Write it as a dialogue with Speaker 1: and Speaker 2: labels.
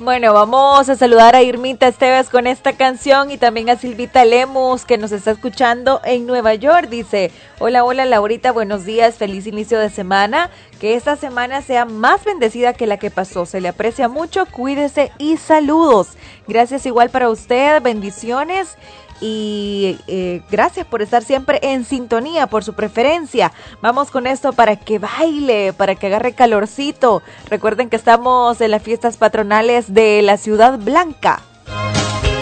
Speaker 1: Bueno, vamos a saludar a Irmita Esteves con esta canción y también a Silvita Lemus que nos está escuchando en Nueva York. Dice, hola, hola Laurita, buenos días, feliz inicio de semana. Que esta semana sea más bendecida que la que pasó. Se le aprecia mucho, cuídese y saludos. Gracias igual para usted, bendiciones. Y gracias por estar siempre en sintonía, por su preferencia. Vamos con esto para que baile, para que agarre calorcito. Recuerden que estamos en las fiestas patronales de la Ciudad Blanca.